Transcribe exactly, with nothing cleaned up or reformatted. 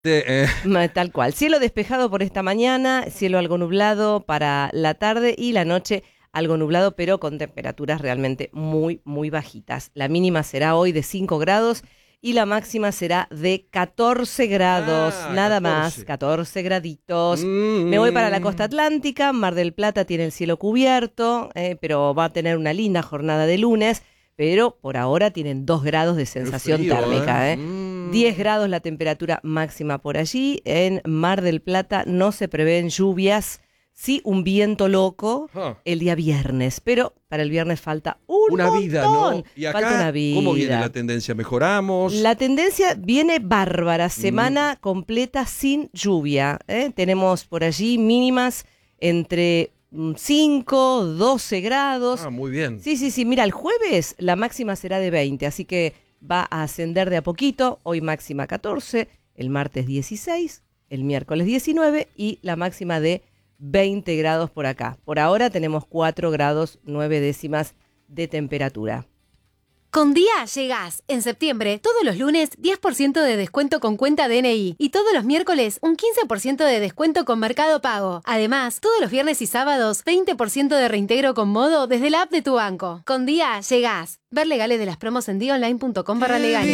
Eh, Ma- Tal cual. Cielo despejado por esta mañana, cielo algo nublado para la tarde y la noche algo nublado, pero con temperaturas realmente muy, muy bajitas. La mínima será hoy de cinco grados y la máxima será de catorce grados, Ah, nada más, catorce. catorce graditos. Mm, Me voy para la costa mm. atlántica, Mar del Plata tiene el cielo cubierto, eh, pero va a tener una linda jornada de lunes, pero por ahora tienen dos grados de Qué sensación frío, térmica, ¿eh? ¿eh? Mm. diez grados la temperatura máxima por allí. En Mar del Plata no se prevén lluvias, sí un viento loco Ah, el día viernes, pero para el viernes falta un una vida, montón. ¿no? Y Falta una acá, ¿cómo viene la vida. tendencia? ¿Mejoramos? La tendencia viene bárbara, Mm. semana completa sin lluvia. ¿eh? Tenemos por allí mínimas entre mm, cinco, doce grados. Ah, muy bien. Sí, sí, sí. Mira, el jueves la máxima será de veinte, así que va a ascender de a poquito. Hoy máxima catorce, el martes dieciséis, el miércoles diecinueve y la máxima de veinte grados por acá. Por ahora tenemos cuatro grados nueve décimas de temperatura. Con Día llegás. En septiembre, todos los lunes, diez por ciento de descuento con cuenta D N I. Y todos los miércoles, un quince por ciento de descuento con Mercado Pago. Además, todos los viernes y sábados, veinte por ciento de reintegro con Modo desde la app de tu banco. Con Día llegás. Ver legales de las promos en día online punto com barra legales.